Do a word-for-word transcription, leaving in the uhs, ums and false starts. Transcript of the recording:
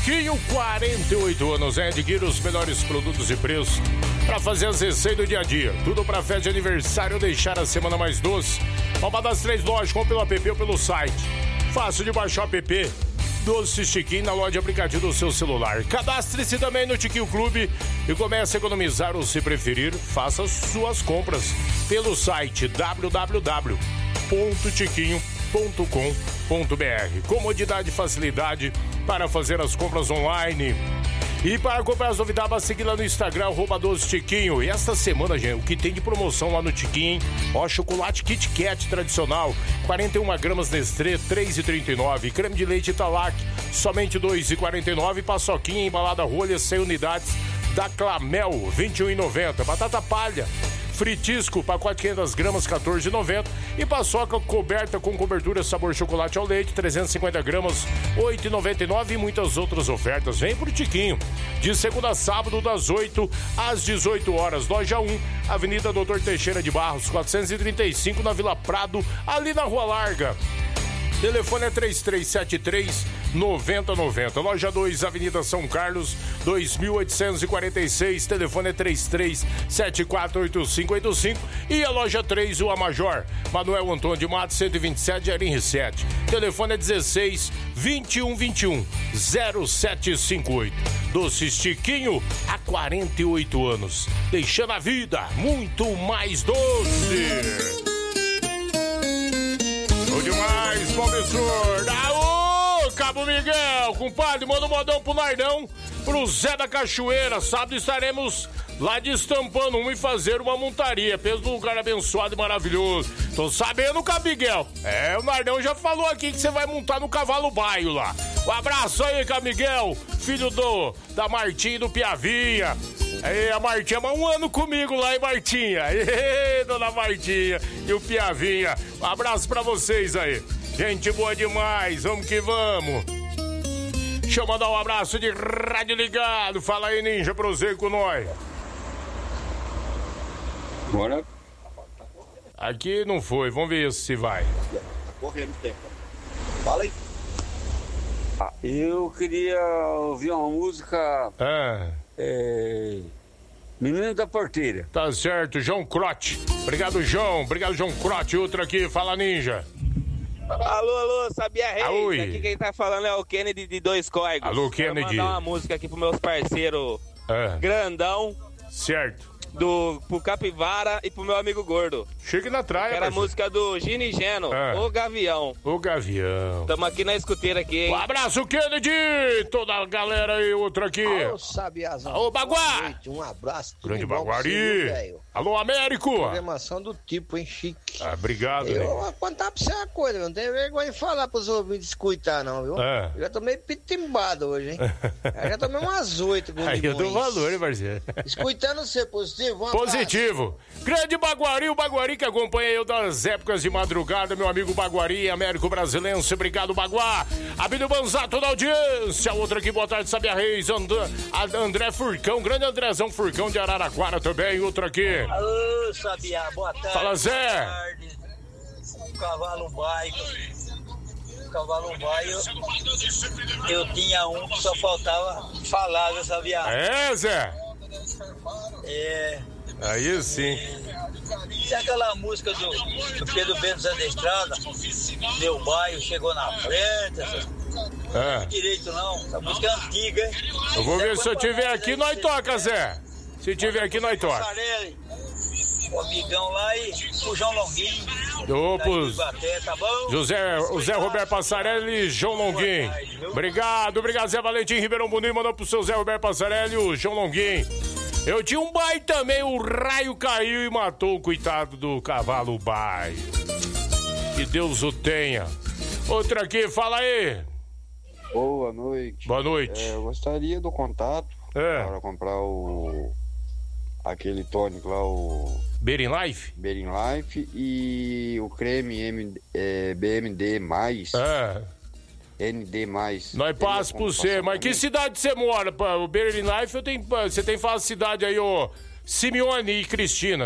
Tiquinho, quarenta e oito anos, hein? Adquira os melhores produtos e preços para fazer as receitas do dia a dia. Tudo para festa de aniversário ou deixar a semana mais doce. Uma das três lojas, compre pelo app ou pelo site. Fácil de baixar o app. Doces Tiquinho na loja de aplicativo do seu celular. Cadastre-se também no Tiquinho Clube e comece a economizar ou, se preferir, faça suas compras pelo site w w w ponto tiquinho ponto com ponto b r. Comodidade e facilidade para fazer as compras online. E para comprar as novidades, vai seguir lá no Instagram, arroba doze Tiquinho. E esta semana, gente, o que tem de promoção lá no Tiquinho, hein? Ó, chocolate Kit Kat tradicional, quarenta e uma gramas Nestlé, três reais e trinta e nove centavos. Creme de leite Italac, somente dois reais e quarenta e nove centavos. Paçoquinha embalada rolha, cem unidades, da Clamel, vinte e um reais e noventa centavos. Batata palha Fritisco, pacote quinhentas gramas, quatorze reais e noventa centavos. E paçoca coberta com cobertura sabor chocolate ao leite, trezentas e cinquenta gramas, oito reais e noventa e nove centavos. E muitas outras ofertas. Vem pro Tiquinho. De segunda a sábado, das oito às dezoito horas. Loja um, Avenida Doutor Teixeira de Barros, quatrocentos e trinta e cinco, na Vila Prado, ali na Rua Larga. Telefone é três três sete três, nove zero nove zero. Loja dois, Avenida São Carlos, dois mil oitocentos e quarenta e seis. Telefone é três três sete quatro oito cinco oito cinco. E a loja três, Rua Major, Manuel Antônio de Matos, cento e vinte e sete, Arim R sete. Telefone é dezesseis, vinte e um, vinte e um, zero sete cinco oito. Doces Tiquinho, há quarenta e oito anos. Deixando a vida muito mais doce. Bom demais, Paulo Absurdo. Aô, Cabo Miguel, compadre, manda um modão pro Nardão, pro Zé da Cachoeira. Sábado estaremos lá destampando um e fazer uma montaria. Pensa num lugar abençoado e maravilhoso. Tô sabendo, Cabo Miguel. É, o Nardão já falou aqui que você vai montar no cavalo baio lá. Um abraço aí, Cabo Miguel, filho do, da Martinha e do Piavinha. Aí, a Martinha, mas um ano comigo lá, hein, Martinha? Aí, dona Martinha e o Piavinha. Um abraço pra vocês aí. Gente boa demais, vamos que vamos. Deixa eu mandar um abraço de rádio ligado. Fala aí, Ninja, prossegue com nós. Bora. Aqui não foi, vamos ver se vai. Tá correndo tempo. Fala aí. Ah, eu queria ouvir uma música... Ah... É... Menino da Porteira. Tá certo, João Crote. Obrigado, João. Obrigado, João Crote. Outra aqui, fala, Ninja. Alô, alô, Sabia Reis? Oi. Aqui quem tá falando é o Kennedy de Dois Códigos. Alô, Kennedy. Quero mandar uma música aqui pros meus parceiros é. Grandão. Certo. Do, pro Capivara e pro meu amigo Gordo. Chegue na traia, Era a música do Gini Geno, é. O Gavião. O Gavião. Tamo aqui na escuteira aqui, hein? Um abraço, Kennedy! Toda a galera aí, outra aqui. Alô, Sabiazão. Alô, Baguá! Um abraço. Grande Baguari. Alô, Américo. Programação do tipo, hein, chique. Ah, obrigado, Eu vou contar pra você uma coisa, não tem vergonha de falar pros ouvintes escutar, não, viu? É. Eu já tô meio pitimbado hoje, hein? Eu já tomei umas oito com Aí eu dou valor, hein, parceiro? Escutando você, positivo? Um Positivo. Grande Baguari, o Baguari que acompanha eu das épocas de madrugada, meu amigo Baguari, Américo Brasilense, obrigado, Baguá. Abílio Banzato da audiência, outra aqui, boa tarde, Sabia Reis, And... André Furcão, grande Andrezão Furcão de Araraquara também, outra aqui. Alô, Sabia, boa tarde. Fala, Zé. Boa tarde. O cavalo baio. O cavalo baio. Eu tinha um que só faltava falar, viu, Sabia? É, Zé? É. Aí sim. E aquela música do, do Pedro Bento Zé da Estrada, meu bairro chegou na frente. É. Não direito não, essa música é antiga, hein? Eu vou ver se eu tiver aqui, nós toca, Zé. Se tiver aqui, nós toca. O amigão lá e o João Longuinho. Opus. Tá bom? José, o Zé Roberto Passarelli e João Longuinho. Obrigado, obrigado, Zé Valentim Ribeirão Bonito. Mandou pro seu Zé Roberto Passarelli e o João Longuinho. Eu tinha um baio também, o raio caiu e matou o coitado do cavalo baio. Que Deus o tenha. Outra aqui, fala aí. Boa noite. Boa noite. É, eu gostaria do contato é. para comprar o... aquele tônico lá, o... Berin Life? Berin Life e o creme M, é, B M D mais. É. N D mais. Nós passa por você, mas que cidade você mora? O Berin Life, eu tenho, você tem fala cidade aí, ô Simeone e Cristina.